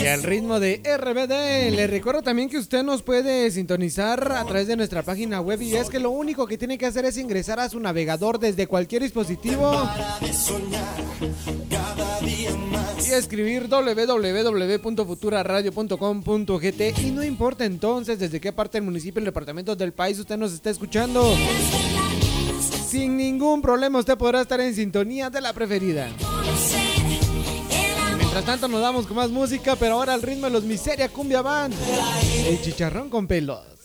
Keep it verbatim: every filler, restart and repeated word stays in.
Y al ritmo de R B D. Les recuerdo también que usted nos puede sintonizar a través de nuestra página web, y es que lo único que tiene que hacer es ingresar a su navegador desde cualquier dispositivo y escribir doble u doble u doble u punto futura radio punto com punto g t, y no importa entonces desde qué parte del municipio y el departamento del país usted nos está escuchando, sin ningún problema usted podrá estar en sintonía de la preferida. Mientras tanto nos damos con más música, pero ahora al ritmo de los Miseria Cumbia Band, el chicharrón con pelos.